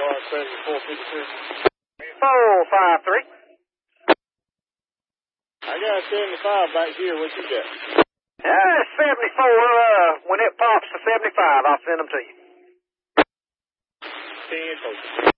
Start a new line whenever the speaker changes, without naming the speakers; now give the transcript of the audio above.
Car credit 453.
453.
I got a 75 back here. What you got?
74. When it pops to 75, I'll send them to you.
10 folks.